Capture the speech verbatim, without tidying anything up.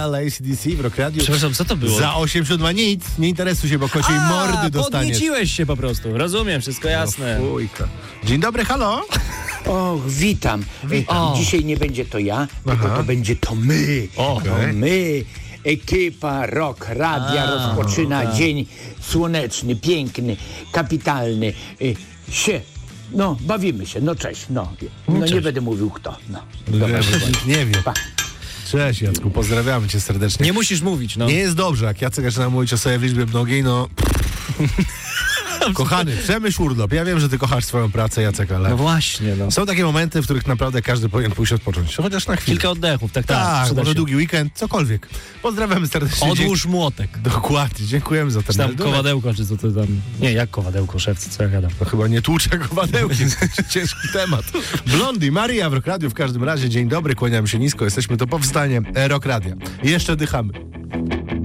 Hell, A C D C w Rock Radio. Przepraszam, co to było? Za osiemdziesiąt dwa nic, nie interesuj się, bo kociej A, mordy dostaniesz. podnieciłeś się po prostu, rozumiem, wszystko jasne. No, fujka. Dzień dobry, halo? Och, witam. Witam. E, Dzisiaj nie będzie to ja, tylko to będzie to my. O, to okej. my. Ekipa Rock Radia A, rozpoczyna tak. dzień słoneczny, piękny, kapitalny. E, się. No, bawimy się. No cześć. No, no cześć. nie będę mówił kto. No. Nie, Dobra, nie wiem. pa. Cześć, Jacku, pozdrawiamy cię serdecznie. Nie musisz mówić, no. Nie jest dobrze, jak Jacek zaczyna mówić o sobie w liczbie mnogiej, no... Kochany, przemyśl urlop. Ja wiem, że ty kochasz swoją pracę, Jacek, ale... No właśnie, no. Są takie momenty, w których naprawdę każdy powinien pójść odpocząć. Chociaż na chwilę. Kilka oddechów, tak, tak. Tak, przyda może się. długi weekend, cokolwiek. Pozdrawiamy serdecznie. Odłóż młotek. Dzie- Dokładnie, dziękujemy za ten Czy tam meldunek. kowadełko, czy co to tam... Nie, jak kowadełko, szewcy, co ja gadam. To chyba nie tłucze kowadełkiem, ciężki temat. Blondie, Maria w Rock Radio w każdym razie. Dzień dobry, kłaniam się nisko, jesteśmy to powstanie Rock Radia. Jeszcze dychamy.